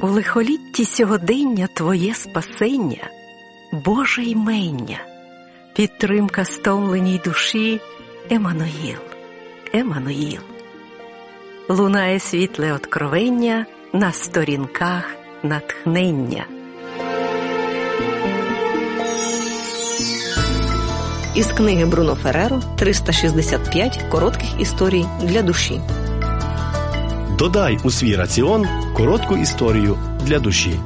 У лихолітті сьогодення твоє спасення, Боже ймення, підтримка стомленій душі, Еммануїл, Еммануїл. Лунає світле откровення на сторінках натхнення. Із книги Бруно Ферреро «365 коротких історій для душі». Додай у свій раціон коротку історію для душі.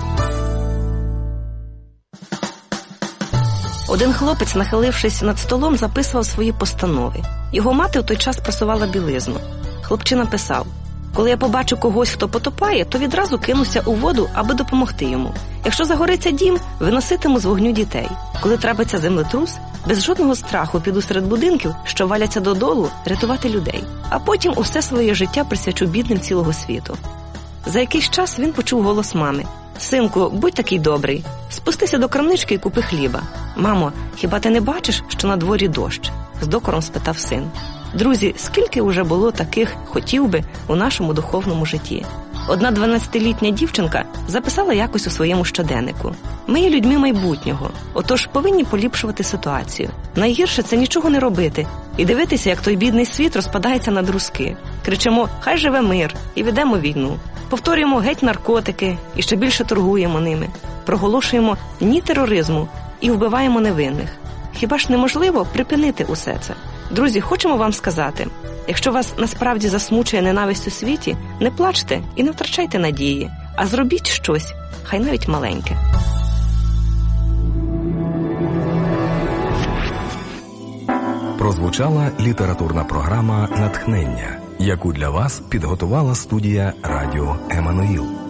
Один хлопець, нахилившись над столом, записував свої постанови. Його мати в той час прасувала білизну. Хлопчина писав: «Коли я побачу когось, хто потопає, то відразу кинуся у воду, аби допомогти йому. Якщо загориться дім, виноситиму з вогню дітей. Коли трапиться землетрус, без жодного страху піду серед будинків, що валяться додолу, рятувати людей. А потім усе своє життя присвячу бідним цілого світу». За якийсь час він почув голос мами: «Синку, будь такий добрий, спустися до крамнички і купи хліба». «Мамо, хіба ти не бачиш, що на дворі дощ?» – з докором спитав син. Друзі, скільки вже було таких «хотів би» у нашому духовному житті? Одна 12-літня дівчинка записала якось у своєму щоденнику: «Ми є людьми майбутнього, отож повинні поліпшувати ситуацію. Найгірше – це нічого не робити і дивитися, як той бідний світ розпадається на друзки. Кричимо «Хай живе мир» і ведемо війну. Повторюємо «геть наркотики» і ще більше торгуємо ними. Проголошуємо «ні тероризму» і вбиваємо невинних. Хіба ж неможливо припинити усе це? Друзі, хочемо вам сказати, якщо вас насправді засмучує ненависть у світі, не плачте і не втрачайте надії, а зробіть щось, хай навіть маленьке. Прозвучала літературна програма «Натхнення», яку для вас підготувала студія радіо «Еммануїл».